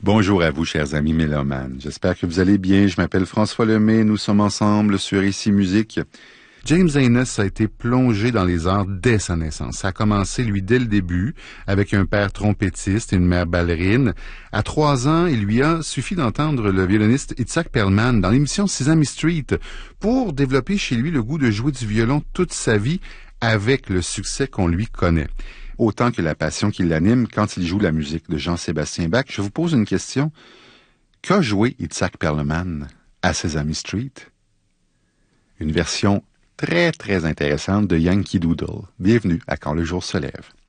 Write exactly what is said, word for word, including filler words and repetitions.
Bonjour à vous, chers amis mélomanes. J'espère que vous allez bien. Je m'appelle François Lemay. Nous sommes ensemble sur Ici Musique. James Haynes a été plongé dans les arts dès sa naissance. Ça a commencé, lui, dès le début, avec un père trompettiste et une mère ballerine. À trois ans, il lui a suffi d'entendre le violoniste Itzhak Perlman dans l'émission Sesame Street pour développer chez lui le goût de jouer du violon toute sa vie avec le succès qu'on lui connaît. Autant que la passion qui l'anime quand il joue la musique de Jean-Sébastien Bach. Je vous pose une question. Qu'a joué Itzhak Perlman à Sesame Street? Une version très, très intéressante de Yankee Doodle. Bienvenue à Quand le jour se lève.